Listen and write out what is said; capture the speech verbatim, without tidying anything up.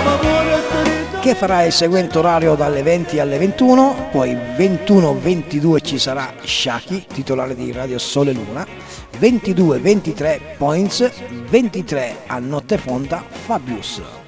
che farà il seguente orario dalle venti alle ventuno, poi ventuno ventidue ci sarà Shaki, titolare di Radio Sole Luna, ventidue ventitré Points, ventitré a notte fonda Fabius.